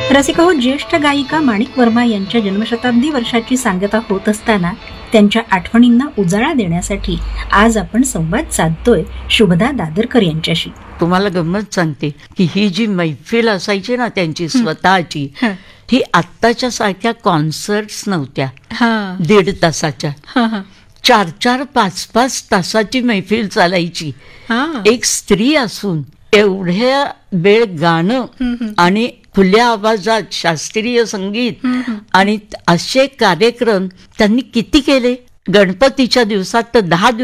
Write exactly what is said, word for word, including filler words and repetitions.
रसिका हो, ज्येष्ठ गायिका माणिक वर्मा यांच्या जन्मशताब्दी वर्षाची सांगता होत असताना त्यांच्या आठवणींना उजाळा देण्यासाठी आज आपण संवाद साधतोय शुभदा दादरकर यांच्याशी. तुम्हाला गंमत सांगते की ही जी मैफिल असायची ना त्यांची स्वतःची, ही आत्ताच्या सारख्या कॉन्सर्ट्स नव्हत्या, दीड तासाच्या. चार चार पाच पाच तासाची मैफिल चालायची. एक स्त्री असून एवढ्या वेळ गाणं आणि खुल्या आवाजात शास्त्रीय संगीत आणि असे कार्यक्रम त्यांनी किती केले. गणपतीच्या दिवसात तर दहा